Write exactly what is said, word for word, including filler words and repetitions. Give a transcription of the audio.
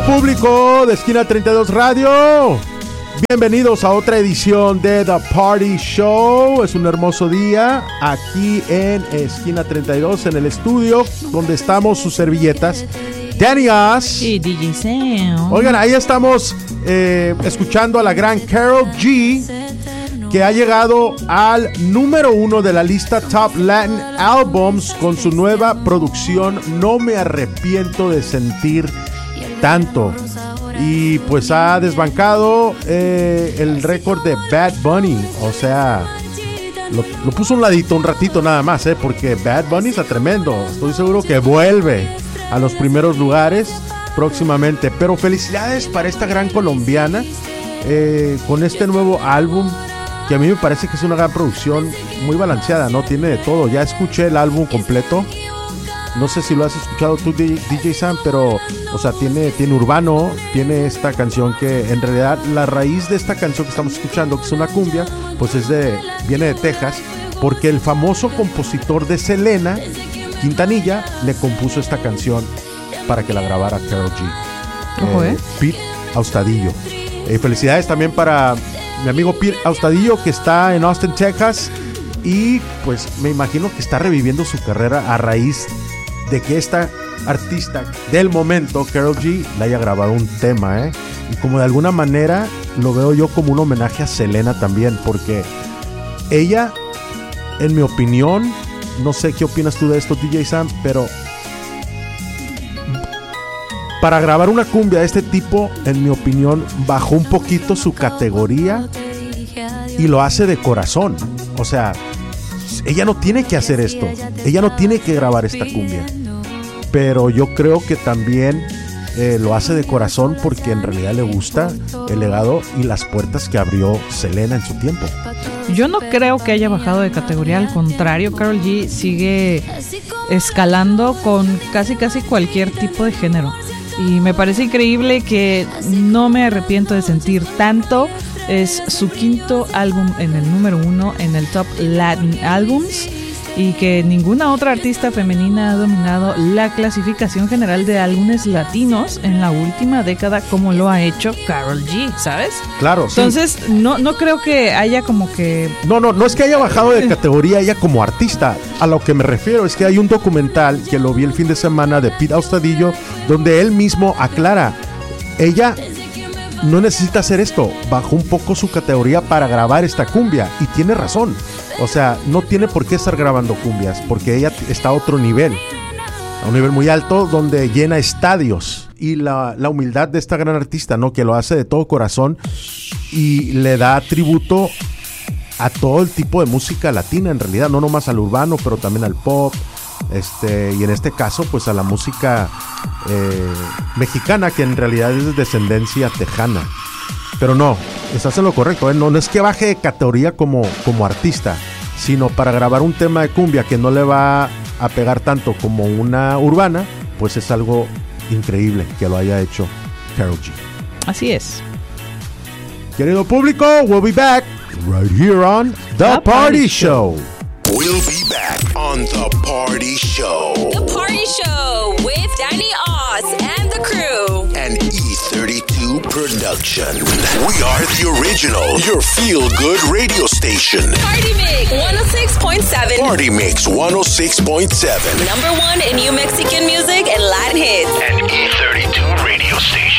Público de Esquina treinta y dos Radio, bienvenidos a otra edición de The Party Show. Es un hermoso día aquí en Esquina treinta y dos, en el estudio donde estamos sus servilletas Danny Oz y D J Sam. Oigan, ahí estamos eh, escuchando a la gran Karol G, que ha llegado al número uno de la lista Top Latin Albums con su nueva producción No Me Arrepiento de Sentir Tanto. Y pues ha desbancado eh, el récord de Bad Bunny. O sea, lo, lo puso a un ladito un ratito nada más, eh, porque Bad Bunny está tremendo. Estoy seguro que vuelve a los primeros lugares próximamente. Pero felicidades para esta gran colombiana eh, con este nuevo álbum, que a mí me parece que es una gran producción, muy balanceada, ¿no? Tiene de todo. Ya escuché el álbum completo. No sé si lo has escuchado tú, D J Sam, pero, o sea, tiene, tiene urbano, tiene esta canción que, en realidad, la raíz de esta canción que estamos escuchando, que es una cumbia, pues es de, viene de Texas, porque el famoso compositor de Selena, Quintanilla, le compuso esta canción para que la grabara Karol G. ¿Cómo eh, es? Pete Austadillo. Eh, felicidades también para mi amigo Pete Austadillo, que está en Austin, Texas, y pues me imagino que está reviviendo su carrera a raíz de que esta artista del momento, Karol G, le haya grabado un tema, ¿eh? Y como de alguna manera lo veo yo como un homenaje a Selena también, porque ella, en mi opinión, no sé qué opinas tú de esto, D J Sam, pero para grabar una cumbia de este tipo, en mi opinión, bajó un poquito su categoría y lo hace de corazón. O sea, ella no tiene que hacer esto, ella no tiene que grabar esta cumbia, pero yo creo que también eh, lo hace de corazón porque en realidad le gusta el legado y las puertas que abrió Selena en su tiempo. Yo no creo que haya bajado de categoría, al contrario, Karol G sigue escalando con casi casi cualquier tipo de género, y me parece increíble que No Me Arrepiento de Sentir Tanto es su quinto álbum en el número uno en el Top Latin Albums, y que ninguna otra artista femenina ha dominado la clasificación general de álbumes latinos en la última década como lo ha hecho Karol G, ¿sabes? Claro, sí. Entonces, no, no creo que haya como que... No, no, no es que haya bajado de categoría ella como artista. A lo que me refiero es que hay un documental que lo vi el fin de semana de Pete Austadillo, donde él mismo aclara, ella no necesita hacer esto, bajó un poco su categoría para grabar esta cumbia, y tiene razón. O sea, no tiene por qué estar grabando cumbias, porque ella está a otro nivel, a un nivel muy alto, donde llena estadios. Y la, la humildad de esta gran artista, ¿no? Que lo hace de todo corazón y le da tributo a todo el tipo de música latina, en realidad, no nomás al urbano, pero también al pop, este, y en este caso, pues a la música eh, mexicana, que en realidad es de descendencia tejana. Pero no, estás en lo correcto, ¿eh? No, no es que baje de categoría como, como artista, sino para grabar un tema de cumbia que no le va a pegar tanto como una urbana, pues es algo increíble que lo haya hecho Karol G. Así es. Querido público, we'll be back right here on The, The Party, Party Show. We'll be back on The Party Show. The Party Show with Danny Oz and the crew. An E thirty-two production. We are the original, your feel-good radio station. Party Mix one oh six point seven. Party Mix one oh six point seven. Number one in New Mexican music and Latin hits. An E thirty-two radio station.